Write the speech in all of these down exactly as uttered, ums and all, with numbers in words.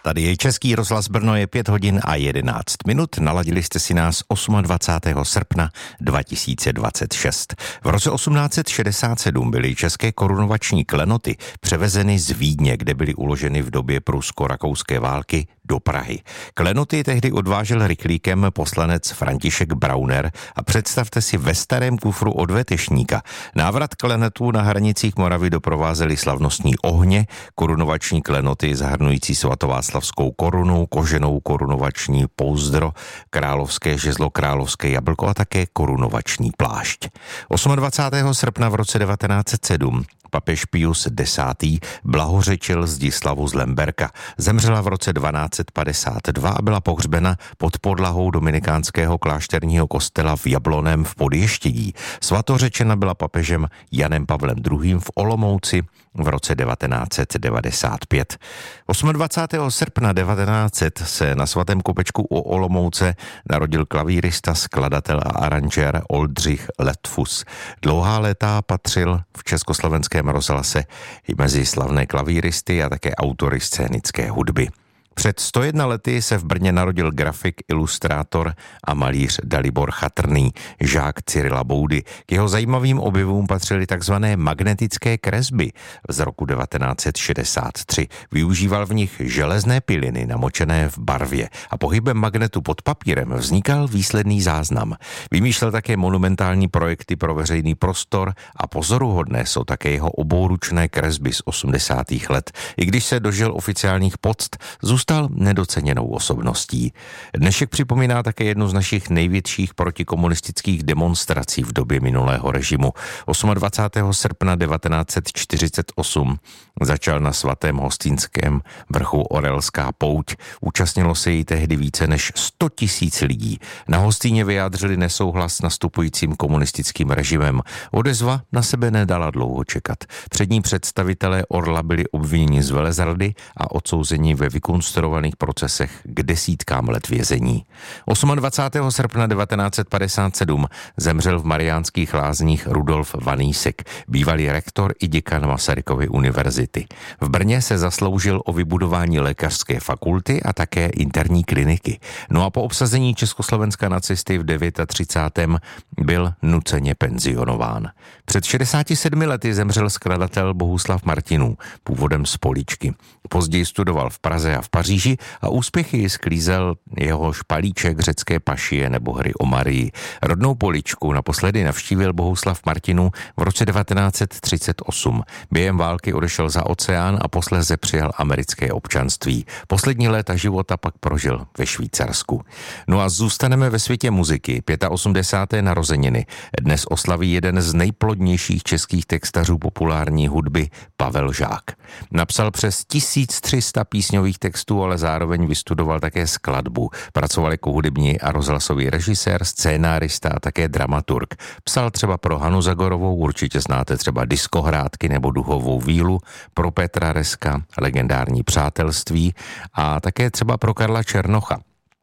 Tady je Český rozhlas Brno, je pět hodin a jedenáct minut. Naladili jste si nás dvacátého osmého srpna dva tisíce dvacet šest. V roce osmnáct set šedesát sedm byly české korunovační klenoty převezeny z Vídně, kde byly uloženy v době prusko-rakouské války, do Prahy. Klenoty tehdy odvážel rychlíkem poslanec František Brauner a představte si ve starém kufru od Vetešníka. Návrat klenotů na hranicích Moravy doprovázely slavnostní ohně, korunovační klenoty zahrnující svatováclavskou korunu, koženou korunovační pouzdro, královské žezlo, královské jablko a také korunovační plášť. dvacátého osmého srpna v roce devatenáct set sedm papež Pius desátý blahořečil Zdislavu z Lemberka. Zemřela v roce dvanáct set padesát dva a byla pohřbena pod podlahou dominikánského klášterního kostela v Jabloném v Podještědí. Svatořečena byla papežem Janem Pavlem druhým. v Olomouci v roce devatenáct set devadesát pět. dvacátého osmého srpna devatenáct set se na svatém kopečku u Olomouce narodil klavírista, skladatel a aranžér Oldřich Letfus. Dlouhá léta patřil v československém rozhlase i mezi slavné klavíristy a také autory scénické hudby. Před sto jedna lety se v Brně narodil grafik, ilustrátor a malíř Dalibor Chatrný, žák Cyrila Boudy. K jeho zajímavým objevům patřily takzvané magnetické kresby z roku devatenáct set šedesát tři. Využíval v nich železné piliny namočené v barvě a pohybem magnetu pod papírem vznikal výsledný záznam. Vymýšlel také monumentální projekty pro veřejný prostor a pozoruhodné jsou také jeho obouručné kresby z osmdesátých let. I když se dožil oficiálních poct, zůstal Stal nedoceněnou osobností. Dnešek připomíná také jednu z našich největších protikomunistických demonstrací v době minulého režimu. dvacátého osmého srpna devatenáct set čtyřicet osm začal na svatém hostýnském vrchu Orelská pouť. Účastnilo se jí tehdy více než sto tisíc lidí. Na Hostýně vyjádřili nesouhlas s nastupujícím komunistickým režimem. Odezva na sebe nedala dlouho čekat. Přední představitelé Orla byli obviněni z velezrady a odsouzeni ve vykonstruovaných procesech k desítkám let vězení. dvacátého osmého srpna devatenáct set padesát sedm zemřel v Mariánských Lázních Rudolf Vanísek, bývalý rektor i děkan Masarykovy univerzity. V Brně se zasloužil o vybudování lékařské fakulty a také interní kliniky. No a po obsazení Československa nacisty v třicátém devátém byl nuceně penzionován. Před šedesáti sedmi lety zemřel skladatel Bohuslav Martinů, původem z Poličky. Později studoval v Praze a v Paříži a úspěchy sklízel jeho Špalíček, Řecké pašie nebo Hry o Marii. Rodnou Poličku naposledy navštívil Bohuslav Martinů v roce devatenáct set třicet osm. Během války odešel za oceán a posléze přijal americké občanství. Poslední léta života pak prožil ve Švýcarsku. No a zůstaneme ve světě muziky. osmdesáté páté narozeniny dnes oslaví jeden z nejplodnějších českých textařů populární hudby, Pavel Žák. Napsal přes tisíc tři sta písňových textů, ale zároveň vystudoval také skladbu. Pracoval jako hudební a rozhlasový režisér, scénárista a také dramaturg. Psal třeba pro Hanu Zagorovou, určitě znáte třeba Diskohrádky nebo Duhovou vílu, pro Petra Reska, Legendární přátelství a také třeba pro Karla Černocha.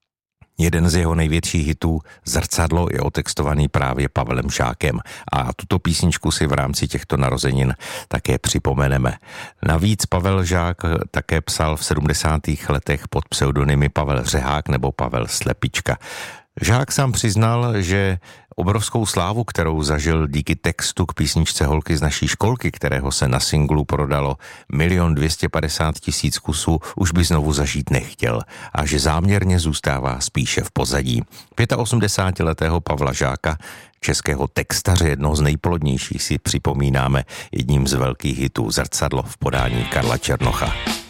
Jeden z jeho největších hitů, Zrcadlo, je otextovaný právě Pavlem Žákem a tuto písničku si v rámci těchto narozenin také připomeneme. Navíc Pavel Žák také psal v sedmdesátých letech pod pseudonymy Pavel Řehák nebo Pavel Slepička. Žák sám přiznal, že obrovskou slávu, kterou zažil díky textu k písničce Holky z naší školky, kterého se na singlu prodalo milion dvěstě padesát tisíc kusů, už by znovu zažít nechtěl a že záměrně zůstává spíše v pozadí. osmdesátiletého Pavla Žáka, českého textaře, jednoho z nejplodnějších, si připomínáme jedním z velkých hitů Zrcadlo v podání Karla Černocha.